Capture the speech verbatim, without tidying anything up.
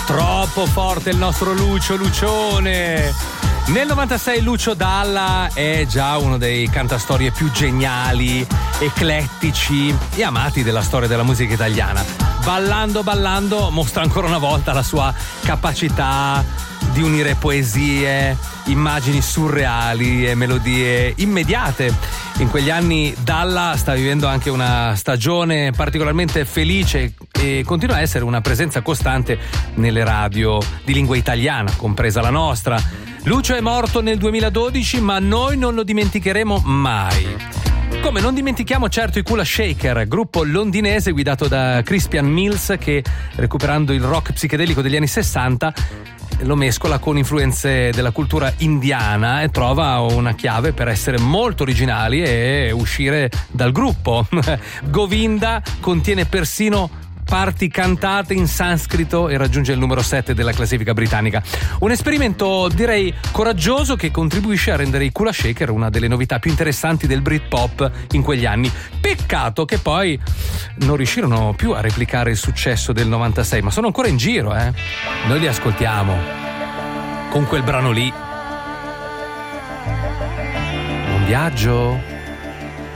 Troppo forte il nostro Lucio Lucione. Nel novantasei Lucio Dalla è già uno dei cantastorie più geniali, eclettici e amati della storia della musica italiana. Ballando ballando mostra ancora una volta la sua capacità di unire poesie, immagini surreali e melodie immediate. In quegli anni Dalla sta vivendo anche una stagione particolarmente felice e continua a essere una presenza costante nelle radio di lingua italiana, compresa la nostra. Lucio è morto nel duemiladodici, ma noi non lo dimenticheremo mai. Come non dimentichiamo certo i Kula Shaker, gruppo londinese guidato da Crispian Mills che, recuperando il rock psichedelico degli anni sessanta, lo mescola con influenze della cultura indiana e trova una chiave per essere molto originali e uscire dal gruppo. Govinda contiene persino parti cantate in sanscrito e raggiunge il numero sette della classifica britannica. Un esperimento direi coraggioso che contribuisce a rendere i Kula Shaker una delle novità più interessanti del Britpop in quegli anni. Peccato che poi non riuscirono più a replicare il successo del novantasei, ma sono ancora in giro, eh. Noi li ascoltiamo con quel brano lì. Un viaggio